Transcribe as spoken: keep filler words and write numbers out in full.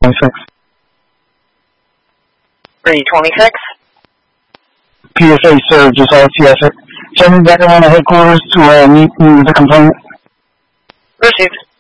twenty-six. three twenty-six. P S A, sir, just R T S it. Send me back around the headquarters to uh, meet me with the complainant. Received.